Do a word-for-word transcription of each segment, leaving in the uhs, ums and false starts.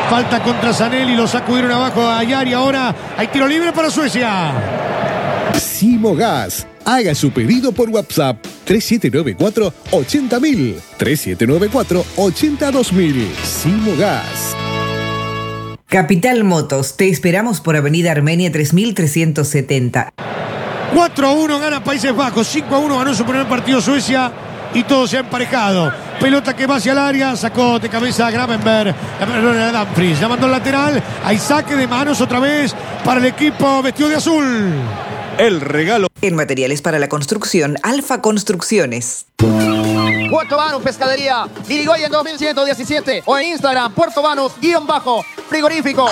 Falta contra Zanelli, lo sacudieron abajo a Ayari. Ahora hay tiro libre para Suecia. Simogas. Haga su pedido por WhatsApp tres siete nueve cuatro ochenta mil. tres siete nueve cuatro ochenta dos mil. Simogas. Capital Motos, te esperamos por Avenida Armenia tres mil trescientos setenta. cuatro a uno gana Países Bajos, cinco a uno ganó su primer partido Suecia y todo se ha emparejado. Pelota que va hacia el área, sacó de cabeza a Gravenberg, la a Dumfries, la mandó al lateral, hay saque de manos otra vez para el equipo vestido de azul. El regalo. En materiales para la construcción, Alfa Construcciones. Puerto Banús Pescadería, Irigoyen dos mil ciento diecisiete o en Instagram, Puerto Banús, guión bajo, frigorífico.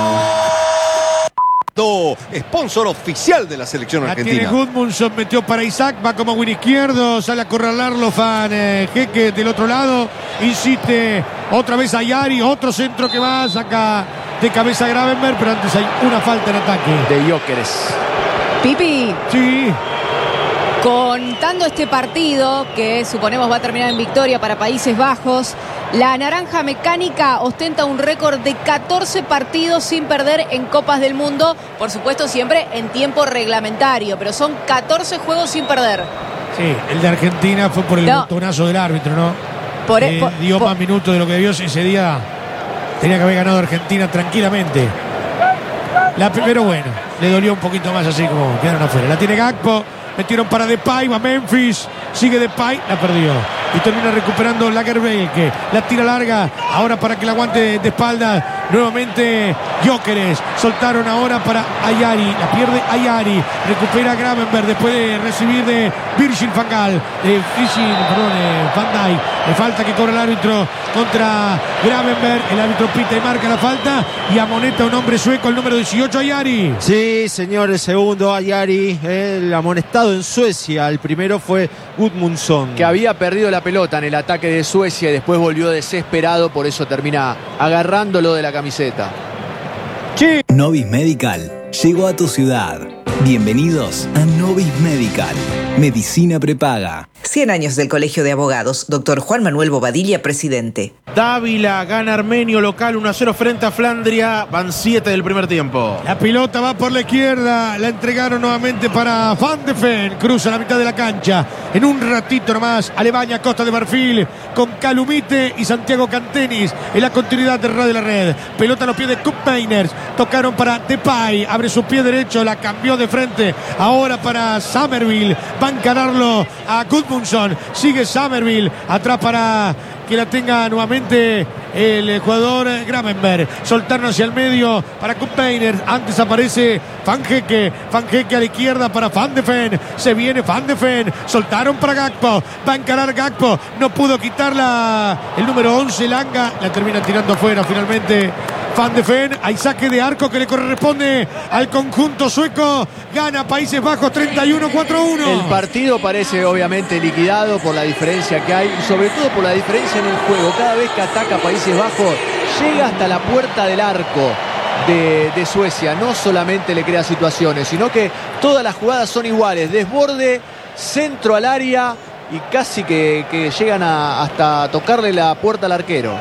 Sponsor oficial de la selección la argentina. Tiene Gudmundsson, metió para Isaac, va como win izquierdo, sale a acorralarlo Fan eh, Jeque del otro lado, insiste otra vez a Yari, otro centro que va, saca de cabeza a Gravenberg, pero antes hay una falta en ataque. De Gyökeres. Pipi. Sí. Contando este partido, que suponemos va a terminar en victoria para Países Bajos, la Naranja Mecánica ostenta un récord de catorce partidos sin perder en Copas del Mundo, por supuesto siempre en tiempo reglamentario, pero son catorce juegos sin perder. Sí, el de Argentina fue por el No. botonazo del árbitro, ¿no? Por, Eh, por- dio por- más minutos de lo que debió ese día. Tenía que haber ganado Argentina tranquilamente. La, pero bueno, le dolió un poquito más así como quedaron afuera. La tiene Gakpo, metieron para Depay, va Memphis, sigue Depay, la perdió. Y termina recuperando Lagerbielke, que la tira larga, ahora para que la aguante de espalda. Nuevamente Gyökeres, soltaron ahora para Ayari, la pierde Ayari, recupera Gravenberg después de recibir de Virgil van Gaal, de Virgil, perdón, eh, Van Dijk. Le falta que cobra el árbitro contra Gravenberg, el árbitro pita y marca la falta y amonesta a un hombre sueco, el número dieciocho, Ayari. Sí, señor, el segundo Ayari, el amonestado en Suecia. El primero fue Gudmundsson, Que había perdido la pelota en el ataque de Suecia y después volvió desesperado, por eso termina agarrándolo de la camiseta. Novis Medical llegó a tu ciudad. Bienvenidos a Novis Medical. Medicina prepaga. cien años del Colegio de Abogados, doctor Juan Manuel Bobadilla, presidente. Dávila gana Armenio local uno a cero frente a Flandria. Van siete del primer tiempo. La pelota va por la izquierda, la entregaron nuevamente para Van de Ven, cruza la mitad de la cancha. En un ratito nomás, Alemania, Costa de Marfil, con Calumite y Santiago Cantenis en la continuidad de red de la red. Pelota a los pies de Kup Meiners, tocaron para Depay, abre su pie derecho, la cambió de frente. Ahora para Summerville, va a encararlo a Gudmundsson, sigue Summerville, atrás para que la tenga nuevamente el jugador Gravenberg. Soltaron hacia el medio para Kup Meiners. Antes aparece Van Jeque. Van Jeque a la izquierda para Van de Ven. Se viene Van de Ven. Soltaron para Gakpo. Va a encarar Gakpo. No pudo quitarla el número once, Langa. La termina tirando afuera finalmente Van de Ven. Hay saque de arco que le corresponde al conjunto sueco. Gana Países Bajos treinta y uno cuatro a uno. El partido parece obviamente liquidado por la diferencia que hay y sobre todo por la diferencia en el juego. Cada vez que ataca Países Bajos llega hasta la puerta del arco de, de Suecia. No solamente le crea situaciones, sino que todas las jugadas son iguales. Desborde, centro al área y casi que, que llegan a, hasta tocarle la puerta al arquero.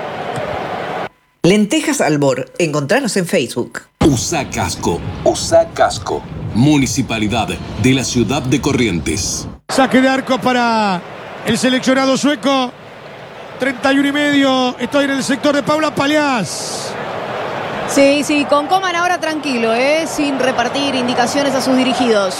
Lentejas Albor, encontranos en Facebook. Usa casco, usa casco. Municipalidad de la ciudad de Corrientes. Saque de arco para el seleccionado sueco. treinta y uno y medio. Estoy en el sector de Paula Paliás. Sí, sí, con Coman ahora tranquilo, ¿eh? Sin repartir indicaciones a sus dirigidos.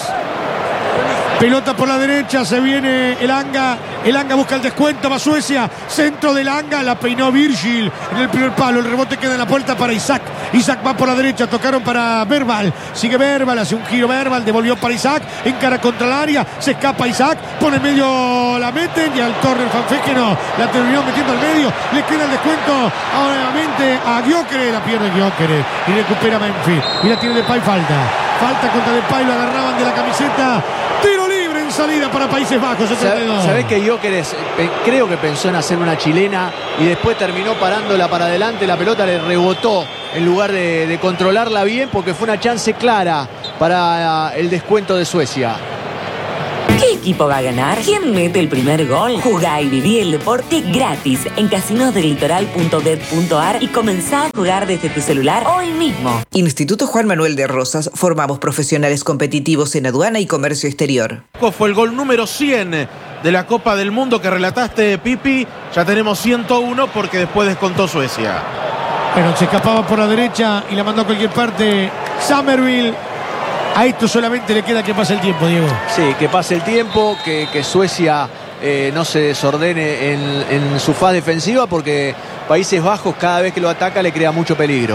Pelota por la derecha, se viene el Anga. El Anga busca el descuento, va Suecia. Centro del Anga, la peinó Virgil en el primer palo. El rebote queda en la puerta para Isaac. Isaac va por la derecha, tocaron para Verbal. Sigue Verbal, hace un giro Verbal, devolvió para Isaac. Encara contra el área, se escapa Isaac. Pone en medio, la meten y al córner Fanfeque no. La terminó metiendo al medio. Le queda el descuento ahora nuevamente a Gyökeres. La pierde Gyökeres y recupera Memphis. Y la tiene Depay, falta. Falta contra Depay, lo agarraban de la camiseta. Tiro libre en salida para Países Bajos. ¿Sabés que Gyökeres eh, creo que pensó en hacer una chilena y después terminó parándola para adelante? La pelota le rebotó en lugar de, de controlarla bien porque fue una chance clara para el descuento de Suecia. ¿Qué equipo va a ganar? ¿Quién mete el primer gol? Jugá y viví el deporte gratis en casinos del litoral punto bet punto ar y comenzá a jugar desde tu celular hoy mismo. Instituto Juan Manuel de Rosas, formamos profesionales competitivos en aduana y comercio exterior. Fue el gol número cien de la Copa del Mundo que relataste, Pipi. Ya tenemos ciento uno porque después descontó Suecia. Bueno, se escapaba por la derecha y la mandó a cualquier parte Summerville. A esto solamente le queda que pase el tiempo, Diego. Sí, que pase el tiempo, que, que Suecia eh, no se desordene en, en su fase defensiva, porque Países Bajos cada vez que lo ataca le crea mucho peligro.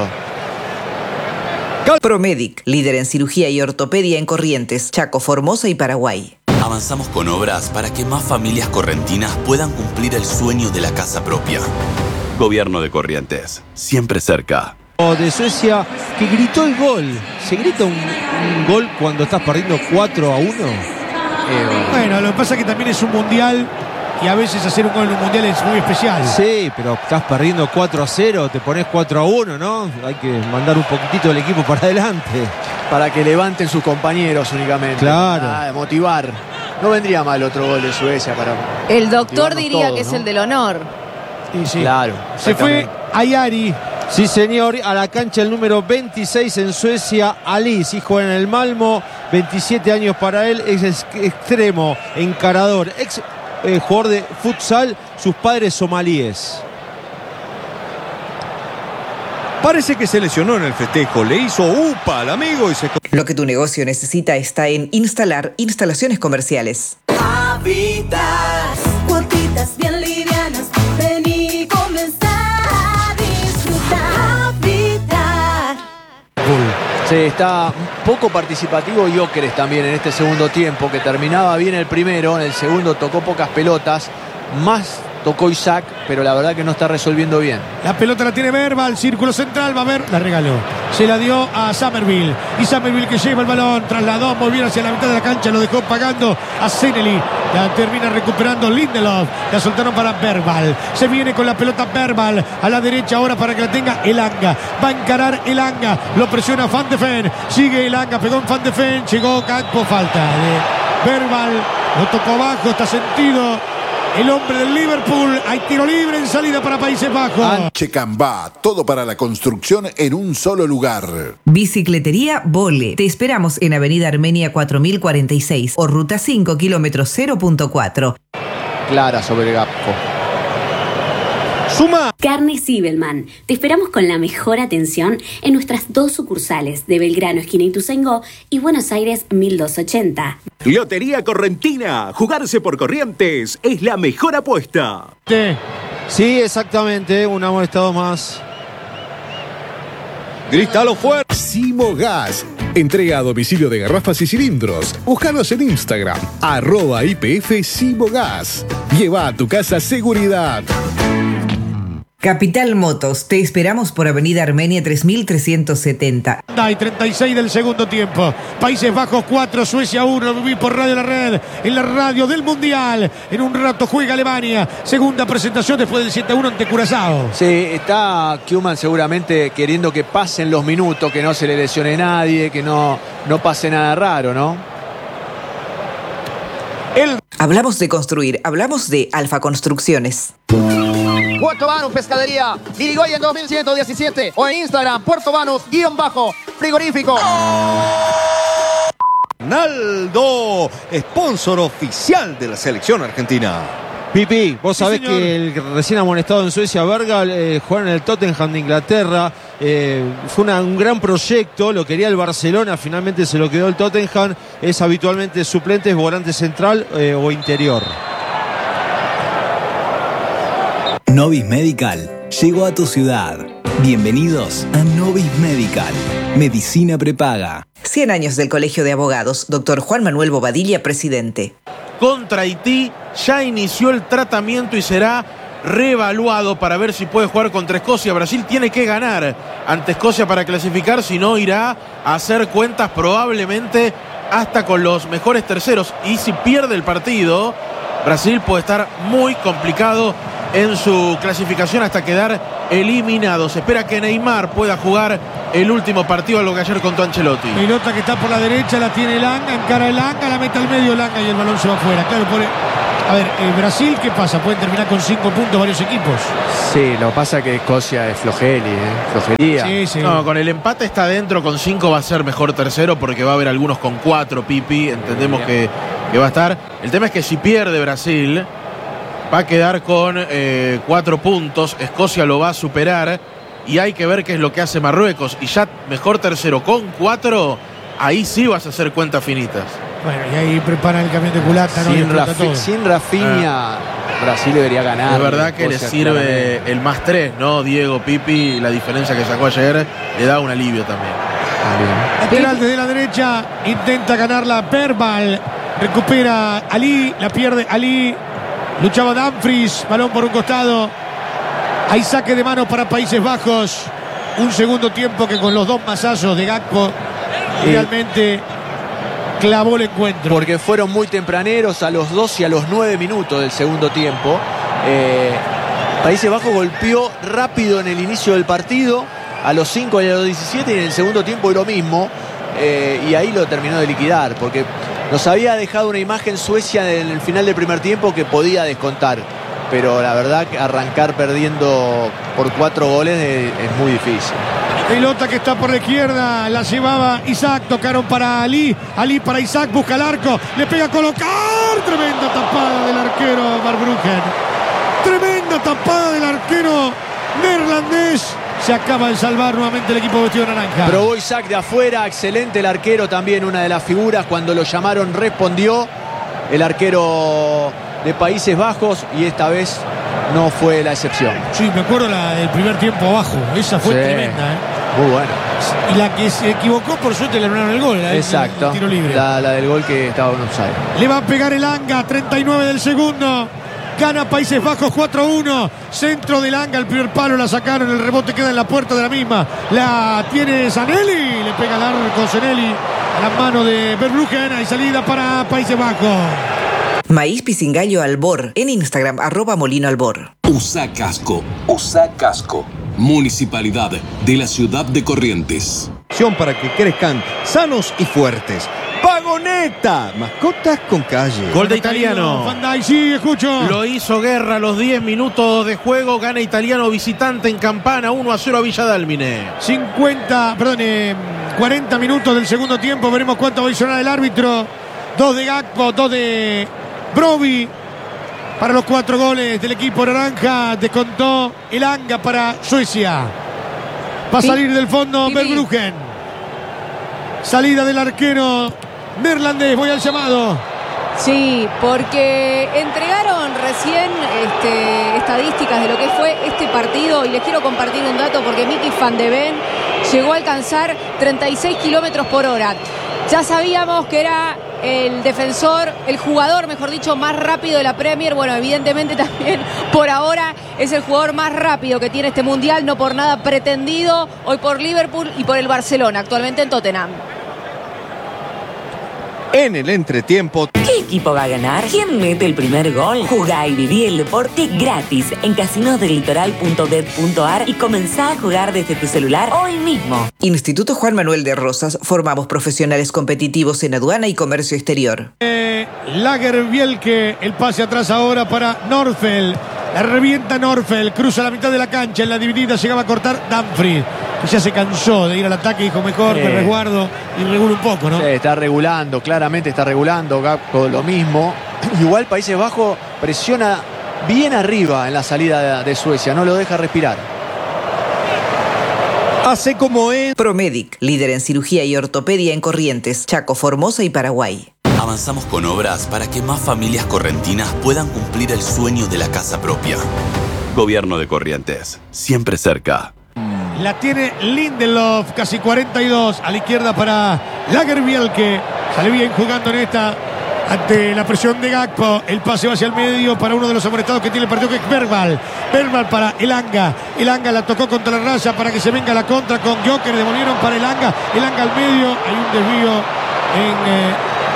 Promedic, líder en cirugía y ortopedia en Corrientes, Chaco, Formosa y Paraguay. Avanzamos con obras para que más familias correntinas puedan cumplir el sueño de la casa propia. Gobierno de Corrientes, siempre cerca. De Suecia, que gritó el gol. ¿Se grita un, un gol cuando estás perdiendo cuatro a uno? Eh, bueno, lo que pasa es que también es un mundial y a veces hacer un gol en un mundial es muy especial. Sí, pero estás perdiendo cuatro a cero, te pones cuatro a uno, ¿no? Hay que mandar un poquitito del equipo para adelante. Para que levanten sus compañeros únicamente. Claro. Ah, motivar. No vendría mal otro gol de Suecia para... El doctor diría todos, que es ¿no? el del honor. Y sí. Claro. Se fue Ayari. Sí, señor, a la cancha el número veintiséis en Suecia, Ali, hijo en el Malmo, veintisiete años para él, es extremo, encarador, ex eh, jugador de futsal, sus padres somalíes. Parece que se lesionó en el festejo, le hizo upa al amigo y se... Lo que tu negocio necesita está en Instalar Instalaciones Comerciales. Habitas, cuotitas bien livianas, vení y comenzá a disfrutar. Habitar. Sí, está poco participativo Gyökeres también en este segundo tiempo, que terminaba bien el primero, en el segundo tocó pocas pelotas, más tocó Isaac, pero la verdad que no está resolviendo bien. La pelota la tiene Verbal, círculo central, va a ver, la regaló. Se la dio a Summerville. Y Summerville que lleva el balón, trasladó muy bien hacia la mitad de la cancha, lo dejó pagando a Zeneli. La termina recuperando Lindelof. La soltaron para Verbal. Se viene con la pelota Verbal a la derecha ahora para que la tenga Elanga. Va a encarar Elanga. Lo presiona Van de Ven. Sigue Elanga, pegó en Van de Ven. Llegó Gakpo, falta de Verbal. Lo tocó bajo, está sentido. El hombre del Liverpool. Hay tiro libre en salida para Países Bajos. Checambá, todo para la construcción en un solo lugar. Bicicletería Vole. Te esperamos en Avenida Armenia cuatro mil cuarenta y seis o Ruta cinco, kilómetro cero punto cuatro. Clara sobre Gakpo. Suma. Carne Sibelman. Te esperamos con la mejor atención en nuestras dos sucursales de Belgrano, esquina Ituzaingó, y Buenos Aires mil doscientos ochenta. Lotería Correntina. Jugarse por Corrientes es la mejor apuesta. Sí, exactamente. Un amonestado más. Grítalo fuerte. Simogas. Entrega a domicilio de garrafas y cilindros. Búscanos en Instagram. Arroba I P F Simogas. Lleva a tu casa seguridad. Capital Motos, te esperamos por Avenida Armenia tres mil trescientos setenta. Hay treinta y seis del segundo tiempo. Países Bajos cuatro, Suecia uno. Lo viví por Radio La Red, en la radio del Mundial. En un rato juega Alemania. Segunda presentación después del siete a uno ante Curazao. Sí, está Koeman seguramente queriendo que pasen los minutos, que no se le lesione nadie, que no, no pase nada raro, ¿no? El... Hablamos de construir, hablamos de Alfa Construcciones. Puerto Banús Pescadería, Irigoyen dos mil ciento diecisiete o en Instagram, Puerto Banús, guión bajo, frigorífico. Naldo, sponsor oficial de la selección argentina. Pipi, vos sabés sí, que el recién amonestado en Suecia, Bergal, eh, juega en el Tottenham de Inglaterra. Eh, fue una, un gran proyecto, lo quería el Barcelona, finalmente se lo quedó el Tottenham. Es habitualmente suplente, es volante central eh, o interior. Novis Medical llegó a tu ciudad. Bienvenidos a Novis Medical, medicina prepaga. cien años del Colegio de Abogados, doctor Juan Manuel Bobadilla, presidente. Contra Haití ya inició el tratamiento y será reevaluado para ver si puede jugar contra Escocia. Brasil tiene que ganar ante Escocia para clasificar, si no irá a hacer cuentas probablemente hasta con los mejores terceros. Y si pierde el partido, Brasil puede estar muy complicado en su clasificación hasta quedar eliminado. Se espera que Neymar pueda jugar el último partido, algo que ayer contó Ancelotti. Pelota que está por la derecha, la tiene Elanga, encara Elanga, la mete al medio Elanga y el balón se va afuera. Claro, por... A ver, eh, Brasil, ¿qué pasa? Pueden terminar con cinco puntos varios equipos. Sí, lo que pasa es que Escocia es flojeli, ¿eh? Flojería. Sí, sí. No, con el empate está adentro, con cinco va a ser mejor tercero porque va a haber algunos con cuatro, Pipi, entendemos que, que va a estar. El tema es que si pierde Brasil, va a quedar con eh, cuatro puntos, Escocia lo va a superar y hay que ver qué es lo que hace Marruecos. Y ya mejor tercero con cuatro, ahí sí vas a hacer cuentas finitas. Bueno, y ahí preparan el camión de culata, ¿no? Sin, Rafi, sin Rafinha, ah. Brasil debería ganar. Es verdad que le sirve claramente el más tres, ¿no? Diego, Pipi, la diferencia que sacó ayer le da un alivio también. Lateral desde la derecha, intenta ganarla Verbal, recupera Ali, la pierde Ali, luchaba Dumfries, balón por un costado. Hay saque de mano para Países Bajos. Un segundo tiempo que con los dos mazazos de Gakpo sí. realmente clavó el encuentro. Porque fueron muy tempraneros a los dos y a los nueve minutos del segundo tiempo. Eh, Países Bajos golpeó rápido en el inicio del partido, a los cinco y a los diecisiete, y en el segundo tiempo lo mismo. Eh, y ahí lo terminó de liquidar, porque nos había dejado una imagen Suecia en el final del primer tiempo que podía descontar. Pero la verdad que arrancar perdiendo por cuatro goles es, es muy difícil. Pelota que está por la izquierda, la llevaba Isaac, tocaron para Ali, Ali para Isaac, busca el arco, le pega a colocar, tremenda tapada del arquero Verbruggen, tremenda tapada del arquero neerlandés, se acaba de salvar nuevamente el equipo vestido de naranja. Probó Isaac de afuera, excelente el arquero, también una de las figuras, cuando lo llamaron respondió el arquero de Países Bajos y esta vez no fue la excepción. Sí, me acuerdo la del primer tiempo abajo, esa fue sí, tremenda, ¿eh? Muy buena. Y la que se equivocó, por suerte le anularon el gol. Exacto. El tiro libre. La, la del gol que estaba en offside. Le va a pegar Elanga, treinta y nueve del segundo. Gana Países Bajos cuatro a uno. Centro de Elanga, el primer palo la sacaron. El rebote queda en la puerta de la misma. La tiene Zanelli. Le pega el arco Zanelli a la mano de Verbruggen. Hay salida para Países Bajos. Maíz Pisingallo Albor. En Instagram, arroba Molino Albor. Usa casco. Usa casco. Municipalidad de la ciudad de Corrientes. Para que crezcan sanos y fuertes. Vagoneta, mascotas con calle. Gol de Italiano. Fandai, sí, escucho. Lo hizo Guerra a los diez minutos de juego. Gana Italiano visitante en Campana, uno a cero a Villa Dálmine. cincuenta, perdón, eh, cuarenta minutos del segundo tiempo. Veremos cuánto va a adicionar el árbitro. Dos de Gakpo, dos de Brovi. Para los cuatro goles del equipo naranja, descontó Elanga para Suecia. Va a salir del fondo Verbruggen. Salida del arquero neerlandés. Voy al llamado. Sí, porque entregaron recién este, estadísticas de lo que fue este partido y les quiero compartir un dato porque Mickey Van de Ven llegó a alcanzar treinta y seis kilómetros por hora. Ya sabíamos que era el defensor, el jugador, mejor dicho, más rápido de la Premier. Bueno, evidentemente también por ahora es el jugador más rápido que tiene este Mundial, no por nada pretendido hoy por Liverpool y por el Barcelona, actualmente en Tottenham. En el entretiempo. ¿Qué equipo va a ganar? ¿Quién mete el primer gol? Jugá y viví el deporte gratis en casinos del litoral punto bet punto ar y comenzá a jugar desde tu celular hoy mismo. Instituto Juan Manuel de Rosas. Formamos profesionales competitivos en aduana y comercio exterior. Eh, Lagerbielke, el pase atrás ahora para Norfeld. La revienta Norfeld, cruza la mitad de la cancha, en la dividida llegaba a cortar Dumfries, que ya se cansó de ir al ataque, dijo mejor, eh. me resguardo y regula un poco, ¿no? Sí, está regulando, claramente está regulando, Gakpo lo mismo. Igual Países Bajos presiona bien arriba en la salida de Suecia, no lo deja respirar. Hace como es. Promedic, líder en cirugía y ortopedia en Corrientes, Chaco, Formosa y Paraguay. Avanzamos con obras para que más familias correntinas puedan cumplir el sueño de la casa propia. Gobierno de Corrientes, siempre cerca. La tiene Lindelof, casi cuarenta y dos, a la izquierda para Lagerbielke. Sale bien jugando en esta, ante la presión de Gakpo. El pase va hacia el medio para uno de los amonestados que tiene el partido, que es Verbal. Verbal para Elanga. Elanga la tocó contra la raya para que se venga la contra con Joker. Devolvieron para Elanga. Elanga al medio. Hay un desvío en... Eh,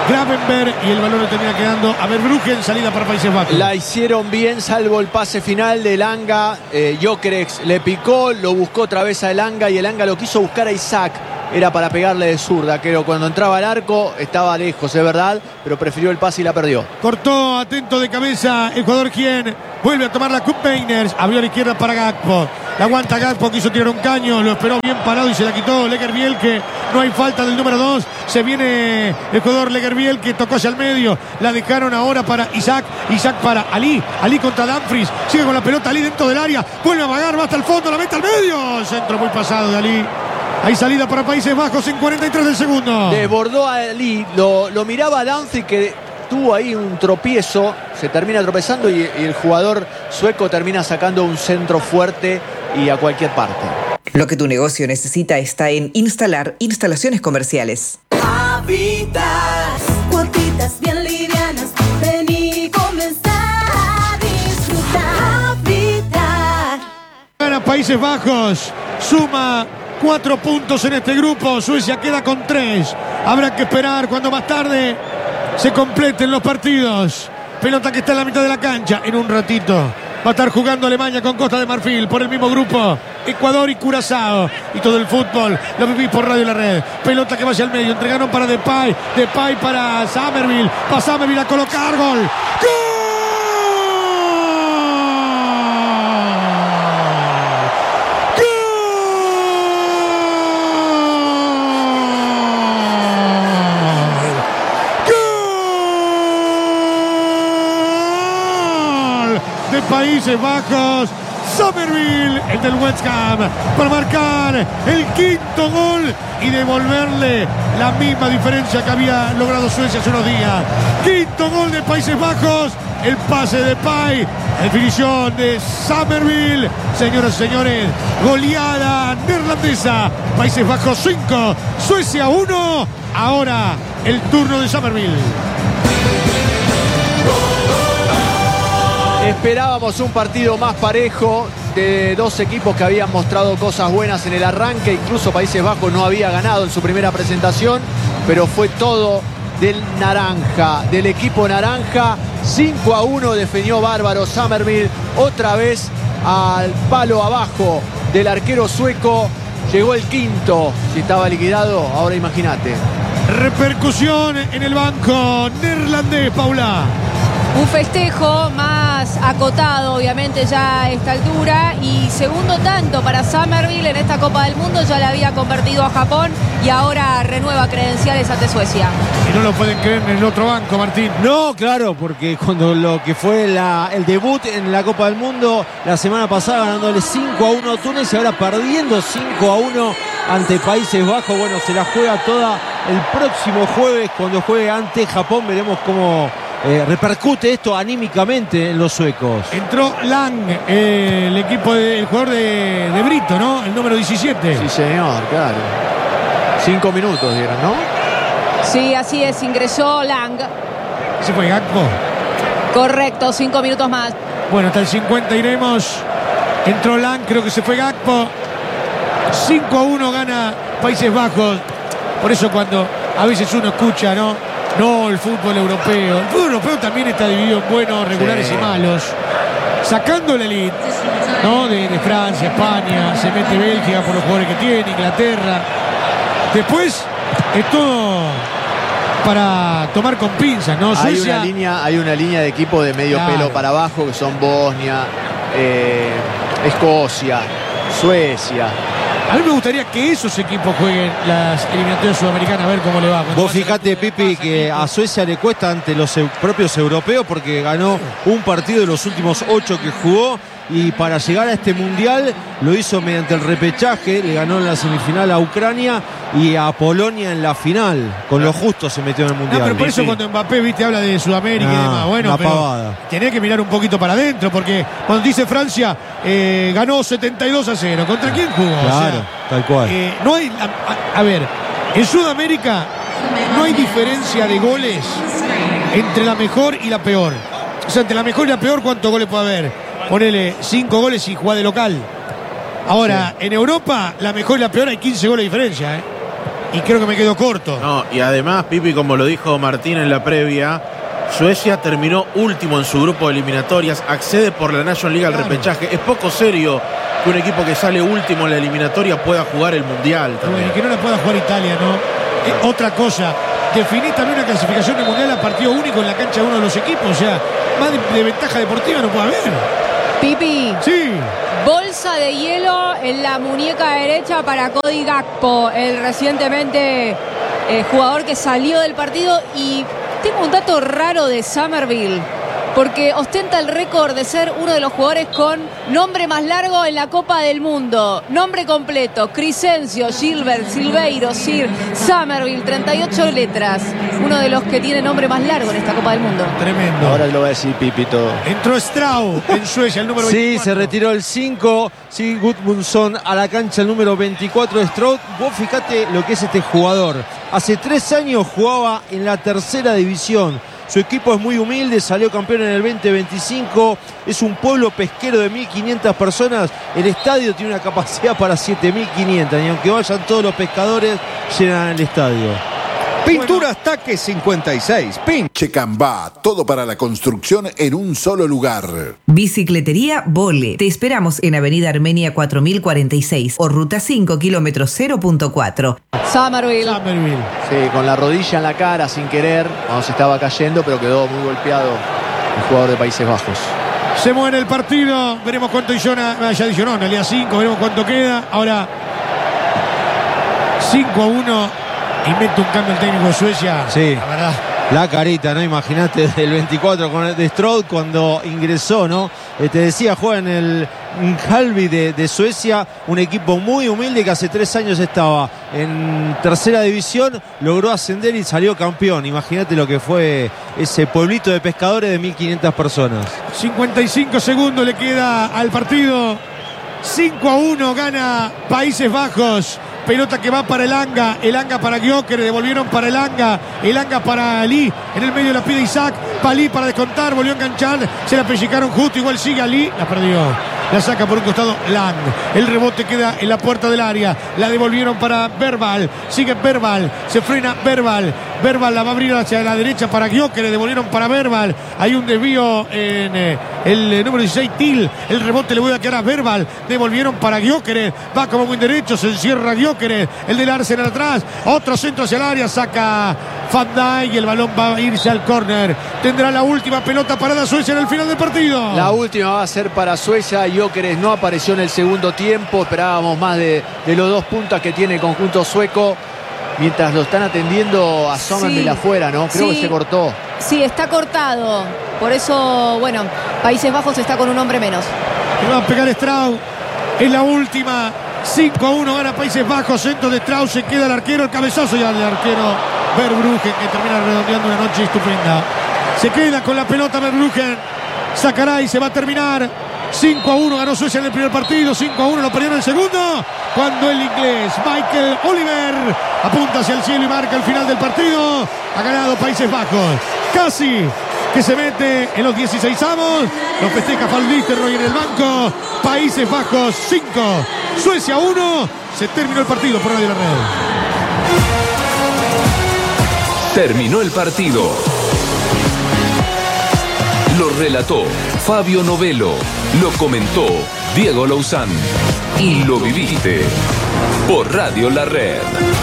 Gravenberg y el balón le termina quedando a Verbruggen, salida para Países Bajos. La hicieron bien, salvo el pase final de Elanga. Eh, Gyökeres le picó, lo buscó otra vez a Elanga y Elanga lo quiso buscar a Isaac. Era para pegarle de zurda, pero cuando entraba al arco estaba lejos, es verdad, pero prefirió el pase y la perdió. Cortó atento de cabeza el jugador quien vuelve a tomar la Cup Mainers. Abrió a la izquierda para Gakpo. La aguanta Gakpo, quiso tirar un caño, lo esperó bien parado y se la quitó Lagerbielke. No hay falta del número dos. Se viene el jugador Lagerbielke, tocó hacia el medio. La dejaron ahora para Isaac. Isaac para Ali. Ali contra Dumfries. Sigue con la pelota Ali dentro del área. Vuelve a amagar, va hasta el fondo, la mete al medio. Centro muy pasado de Ali. Hay salida para Países Bajos en cuarenta y tres del segundo. Desbordó a Ali, lo, lo miraba a Danzig que tuvo ahí un tropiezo, se termina tropezando y, y el jugador sueco termina sacando un centro fuerte y a cualquier parte. Lo que tu negocio necesita está en Instalar Instalaciones Comerciales. Habitas, cuotitas bien livianas, ven y comenzar a disfrutar. Habitar. Gana Países Bajos, suma cuatro puntos en este grupo. Suecia queda con tres. Habrá que esperar cuando más tarde se completen los partidos. Pelota que está en la mitad de la cancha. En un ratito va a estar jugando Alemania con Costa de Marfil por el mismo grupo. Ecuador y Curazao. Y todo el fútbol lo vivís por Radio La Red. Pelota que va hacia el medio. Entregaron para Depay. Depay para Summerville. Para Summerville a colocar gol. ¡Gol! Países Bajos, Summerville, el del West Ham, para marcar el quinto gol y devolverle la misma diferencia que había logrado Suecia hace unos días. Quinto gol de Países Bajos, el pase de Depay, definición de Summerville. Señoras y señores, goleada neerlandesa. Países Bajos cinco, Suecia uno. Ahora el turno de Summerville. Esperábamos un partido más parejo de dos equipos que habían mostrado cosas buenas en el arranque. Incluso Países Bajos no había ganado en su primera presentación, pero fue todo del naranja, del equipo naranja. cinco a uno definió bárbaro Summerville. Otra vez al palo abajo del arquero sueco. Llegó el quinto. Si estaba liquidado, ahora imagínate. Repercusión en el banco neerlandés, Paula. Un festejo más acotado, obviamente, ya a esta altura. Y segundo tanto para Summerville en esta Copa del Mundo. Ya le había convertido a Japón y ahora renueva credenciales ante Suecia. Y no lo pueden creer en el otro banco, Martín. No, claro, porque cuando lo que fue la, el debut en la Copa del Mundo la semana pasada ganándole cinco a uno a Túnez y ahora perdiendo cinco a uno ante Países Bajos. Bueno, se la juega toda el próximo jueves cuando juegue ante Japón. Veremos cómo Eh, repercute esto anímicamente en los suecos. Entró Lang, eh, el equipo del jugador de, de Brito, ¿no? El número diecisiete. Sí, señor, claro. Cinco minutos dieron, ¿no? Sí, así es, ingresó Lang. ¿Se fue Gakpo? Correcto, cinco minutos más. Bueno, hasta el cincuenta iremos. Entró Lang, creo que se fue Gakpo. cinco a uno gana Países Bajos. Por eso cuando a veces uno escucha, ¿no? No, el fútbol europeo. El fútbol europeo también está dividido en buenos, regulares sí. y malos. Sacando la elite, ¿no? De, de Francia, España, se mete Bélgica por los jugadores que tiene, Inglaterra. Después es todo para tomar con pinzas, ¿no? Hay Suecia, una línea, hay una línea de equipo de medio claro. pelo para abajo que son Bosnia, eh, Escocia, Suecia. A mí me gustaría que esos equipos jueguen las eliminatorias sudamericanas, a ver cómo le va. Vos fijate, Pipi, que a Suecia le cuesta ante los propios europeos porque ganó un partido de los últimos ocho que jugó y para llegar a este mundial lo hizo mediante el repechaje, le ganó en la semifinal a Ucrania y a Polonia en la final. Con lo justo se metió en el mundial. No, pero por eso cuando Mbappé, viste, habla de Sudamérica no, y demás. Bueno, pero tenés que mirar un poquito para adentro, porque cuando dice Francia eh, ganó setenta y dos a cero, ¿contra quién jugó? Claro, o sea, tal cual. Eh, no hay, a, a ver, en Sudamérica no hay diferencia de goles entre la mejor y la peor. O sea, entre la mejor y la peor, ¿cuántos goles puede haber? Ponele cinco goles y juega de local. Ahora, sí. en Europa, la mejor y la peor hay quince goles de diferencia, ¿eh? y creo que me quedo corto. No, y además, Pipi, como lo dijo Martín en la previa, Suecia terminó último en su grupo de eliminatorias, accede por la National League al Claro. repechaje. Es poco serio que un equipo que sale último en la eliminatoria pueda jugar el Mundial también. Bueno, y que no la pueda jugar Italia, ¿no? Eh, otra cosa, definir también una clasificación de Mundial a partido único en la cancha de uno de los equipos. O sea, más de, de ventaja deportiva no puede haber. Pipi. Sí. Bolsa de hielo en la muñeca derecha para Cody Gakpo, el recientemente eh, jugador que salió del partido. Y tengo un dato raro de Somerville, porque ostenta el récord de ser uno de los jugadores con nombre más largo en la Copa del Mundo. Nombre completo: Crescencio, Gilbert, Silveiro, Sir, Somerville, treinta y ocho letras. Uno de los que tiene nombre más largo en esta Copa del Mundo. Tremendo. Ahora lo va a decir Pipi todo. Entró Strau en Suecia, el número Sí, veinticuatro. se retiró el cinco. Sí, Gudmundsson a la cancha, el número veinticuatro de Stroud. Vos fijate lo que es este jugador. Hace tres años jugaba en la tercera división. Su equipo es muy humilde, salió campeón en el veinte veinticinco. Es un pueblo pesquero de mil quinientas personas. El estadio tiene una capacidad para siete mil quinientas. Y aunque vayan todos los pescadores, llenan el estadio. Pinturas Taque cincuenta y seis. Pin. Checambá, todo para la construcción en un solo lugar. Bicicletería Vole. Te esperamos en Avenida Armenia cuatro mil cuarenta y seis o Ruta cinco, kilómetro cero punto cuatro. Somerville. Somerville. Sí, con la rodilla en la cara sin querer, cuando se estaba cayendo, pero quedó muy golpeado el jugador de Países Bajos. Se muere el partido. Veremos cuánto adiciona. Ya adicionó, en realidad cinco. Veremos cuánto queda. Ahora cinco a uno. Inventa un cambio el técnico de Suecia. Sí. La verdad. La carita, ¿no? Imagínate del veinticuatro con el de Stroud cuando ingresó, ¿no? Eh, te decía, juega en el Halby de, de Suecia, un equipo muy humilde que hace tres años estaba en tercera división, logró ascender y salió campeón. Imagínate lo que fue ese pueblito de pescadores de mil quinientas personas. cincuenta y cinco segundos le queda al partido. cinco a uno gana Países Bajos. Pelota que va para el Anga, el Anga para Gyökeres, devolvieron para el Anga, el Anga para Ali, en el medio la pide Isaac, Palí para descontar, volvió a enganchar, se la pellicaron justo, igual sigue Ali, la perdió, la saca por un costado Lang, el rebote queda en la puerta del área, la devolvieron para Verbal, sigue Verbal, se frena Verbal, Verbal la va a abrir hacia la derecha para Gyökeres, devolvieron para Verbal, hay un desvío en eh, el eh, número dieciséis Til, el rebote le voy a quedar a Verbal, devolvieron para Gyökeres, va como buen derecho, se encierra Gyökeres, el del Arsenal atrás, otro centro hacia el área, saca Van Dijk y el balón va a irse al córner. Tendrá la última pelota parada Suecia en el final del partido. La última va a ser para Suecia. Gyökeres no apareció en el segundo tiempo, esperábamos más de, de los dos puntas que tiene el conjunto sueco, mientras lo están atendiendo a Somerville Sí. afuera, ¿no? Creo Sí. que se cortó. Sí, está cortado. Por eso, bueno, Países Bajos está con un hombre menos. Le va a pegar Strauss. Es la última. cinco a uno gana Países Bajos. Centro de Strauss. Se queda el arquero. El cabezazo ya del arquero Verbruggen, que termina redondeando una noche estupenda. Se queda con la pelota Verbruggen. Sacará y se va a terminar. cinco a uno ganó Suecia en el primer partido. cinco a uno lo perdieron en el segundo. Cuando el inglés Michael Oliver apunta hacia el cielo y marca el final del partido. Ha ganado Países Bajos. Casi que se mete en los dieciseisavos. Lo festeja Van Nistelrooy en el banco. Países Bajos cinco, Suecia uno. Se terminó el partido por Radio La Red. Terminó el partido. Lo relató Fabio Novelo. Lo comentó Diego Louzán. Y lo viviste por Radio La Red.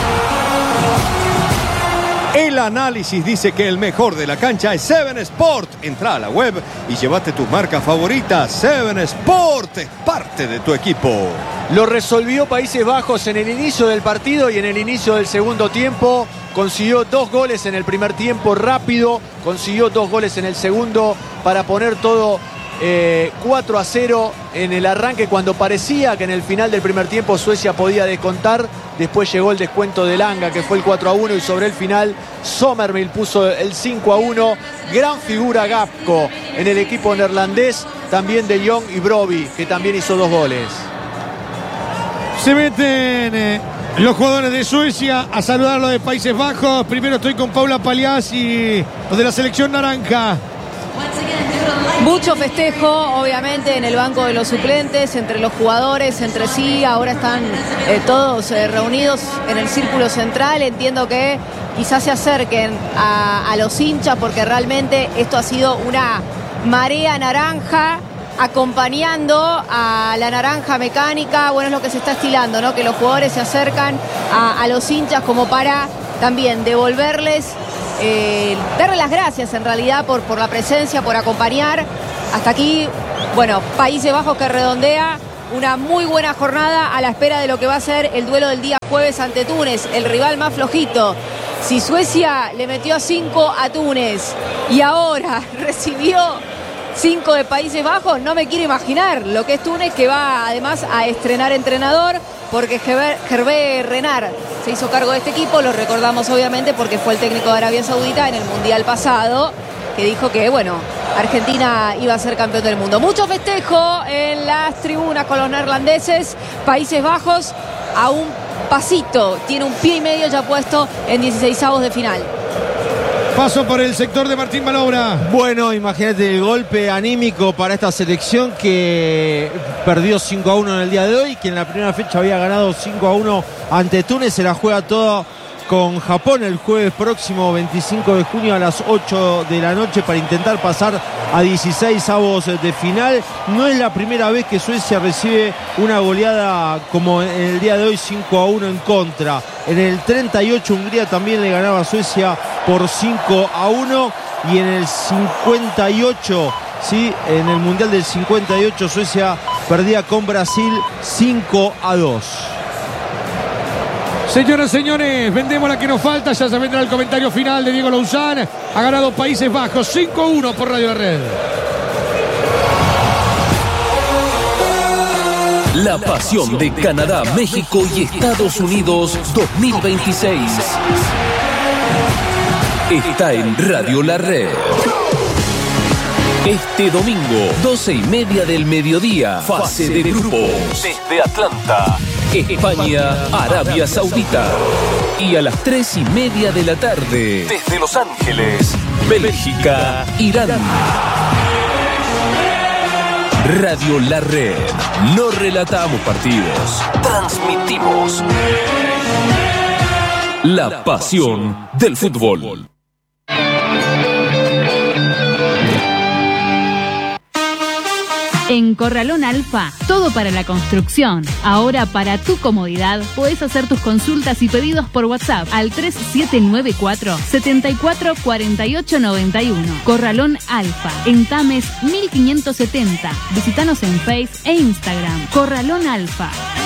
El análisis dice que el mejor de la cancha es Seven Sport. Entra a la web y llévate tus marcas favoritas. Seven Sport es parte de tu equipo. Lo resolvió Países Bajos en el inicio del partido y en el inicio del segundo tiempo. Consiguió dos goles en el primer tiempo rápido, consiguió dos goles en el segundo para poner todo eh, cuatro a cero en el arranque, cuando parecía que en el final del primer tiempo Suecia podía descontar. Después llegó el descuento de Langa, que fue el cuatro a uno, y sobre el final Somerville puso el cinco a uno. Gran figura Gakpo en el equipo neerlandés, también de Jong y Brobbey, que también hizo dos goles. Se meten eh, los jugadores de Suecia a saludar a los de Países Bajos. Primero estoy con Paula Paliás y los de la selección naranja. Mucho festejo, obviamente, en el banco de los suplentes, entre los jugadores, entre sí. Ahora están eh, todos eh, reunidos en el círculo central. Entiendo que quizás se acerquen a, a los hinchas, porque realmente esto ha sido una marea naranja acompañando a la naranja mecánica. Bueno, es lo que se está estilando, ¿no? Que los jugadores se acercan a, a los hinchas como para también devolverles, eh, darle las gracias en realidad por, por la presencia, por acompañar. Hasta aquí, bueno, Países Bajos que redondea una muy buena jornada a la espera de lo que va a ser el duelo del día jueves ante Túnez, el rival más flojito. Si Suecia le metió cinco a Túnez y ahora recibió cinco de Países Bajos, no me quiero imaginar lo que es Túnez, que va además a estrenar entrenador, porque Hervé Renard se hizo cargo de este equipo. Lo recordamos obviamente porque fue el técnico de Arabia Saudita en el Mundial pasado, que dijo que, bueno, Argentina iba a ser campeón del mundo. Mucho festejo en las tribunas con los neerlandeses. Países Bajos a un pasito, tiene un pie y medio ya puesto en dieciseisavos de final. Paso por el sector de Martín Malobra. Bueno, imagínate el golpe anímico para esta selección que perdió cinco a uno en el día de hoy, que en la primera fecha había ganado cinco a uno ante Túnez. Se la juega toda con Japón el jueves próximo, veinticinco de junio a las ocho de la noche, para intentar pasar a dieciseisavos de final. No es la primera vez que Suecia recibe una goleada como en el día de hoy, cinco a uno en contra. En el treinta y ocho Hungría también le ganaba a Suecia por cinco a uno, y en el cincuenta y ocho, ¿sí? En el Mundial del cincuenta y ocho Suecia perdía con Brasil cinco a dos. Señoras, señores, vendemos la que nos falta. Ya se vendrá el comentario final de Diego Louzán. Ha ganado Países Bajos cinco a uno por Radio La Red. La pasión de Canadá, México y Estados Unidos dos mil veintiséis está en Radio La Red. Este domingo, doce y media del mediodía, fase de grupos. Desde Atlanta, España, Arabia Saudita. Y a las tres y media de la tarde, desde Los Ángeles, Bélgica, Irán. Radio La Red. No relatamos partidos, transmitimos la pasión del fútbol. En Corralón Alfa, todo para la construcción. Ahora, para tu comodidad, podés hacer tus consultas y pedidos por WhatsApp al tres siete nueve cuatro, siete cuatro cuatro ocho nueve uno. Corralón Alfa, en Tames mil quinientos setenta. Visítanos en Face e Instagram. Corralón Alfa,